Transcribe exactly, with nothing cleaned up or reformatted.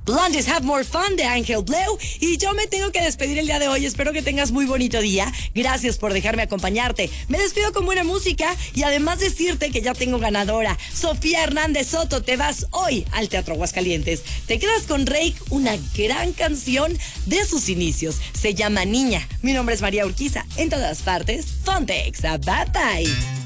Blondes Have More Fun de Angel Blue. Y yo me tengo que despedir el día de hoy. Espero que tengas muy bonito día. Gracias por dejarme acompañarte. Me despido con buena música y además decirte que ya tengo ganadora. Sofía Hernández Soto, te vas hoy al Teatro Aguascalientes. Te quedas con Rake, una gran canción de sus inicios. Se llama Niña. Mi nombre es María Urquiza. En todas partes, Fontex. Bye bye.